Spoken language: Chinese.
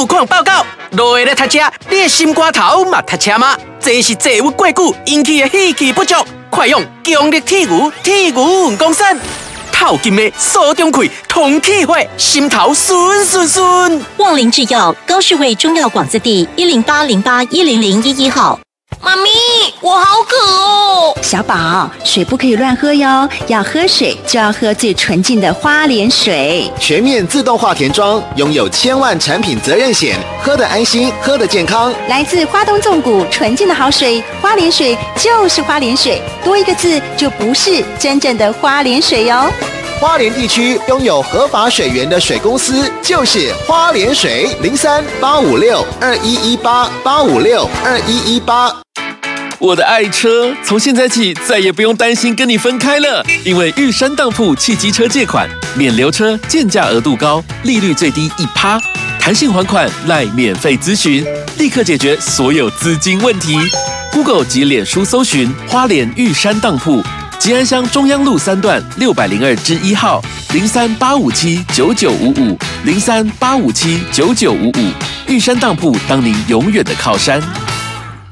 路况报告。落下来读车，你的心肝头嘛读车吗？这是坐郁过久引起的气气不足，快用强力铁牛稳公肾。透金的锁中开，通气血，心头顺。 旺林制药高士卫中药广字第10808100111号。 妈咪，我好渴哦！ 小宝，水不可以乱喝哟，要喝水就要喝最纯净的花莲水。 全面自动化填装，拥有1000万产品责任险，喝得安心，喝得健康。 来自花东纵谷纯净的好水，花莲水就是花莲水，多一个字就不是真正的花莲水哟。 花莲地区拥有合法水源的水公司就是花莲水，03-856-2118-856-2118。 我的爱车，从现在起再也不用担心跟你分开了，因为玉山当铺汽机车借款免留车，建价额度高，利率最低1%，弹性还款赖免费咨询，立刻解决所有资金问题。Google 及脸书搜寻花莲玉山当铺，吉安乡中央路3段602-1号，03-857-9955，03-857-9955，玉山当铺当您永远的靠山。